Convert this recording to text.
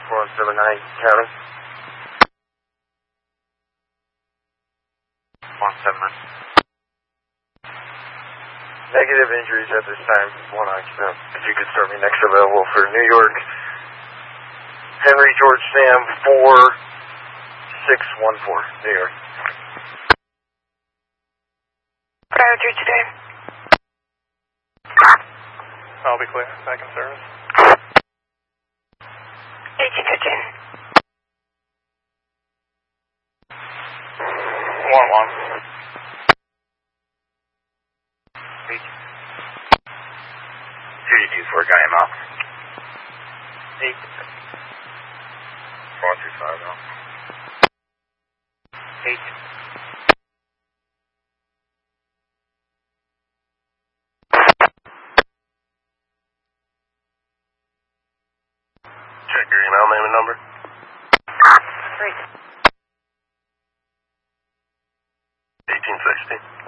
479 Kevin. 179. Negative injuries at this time, one occupant. If you could start me next available for New York. Henry George Sam 4614, New York. Prior to today. I'll be clear. Back in service. 1815. 1-1. 224, got him out. 8. 435 now. 8. Check your email name and number. 3. 1860.